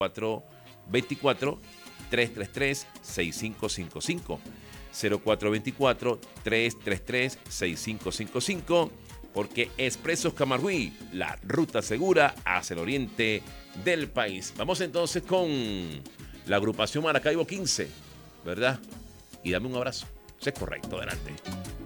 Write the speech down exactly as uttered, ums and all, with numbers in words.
cuatro veinticuatro, tres treinta y tres, sesenta y cinco cincuenta y cinco. cero cuatro veinticuatro, tres treinta y tres, sesenta y cinco cincuenta y cinco. Porque Expresos Camagüey, la ruta segura hacia el oriente del país. Vamos entonces con la agrupación Maracaibo quince, ¿verdad? Y dame un abrazo. Eso es correcto, adelante.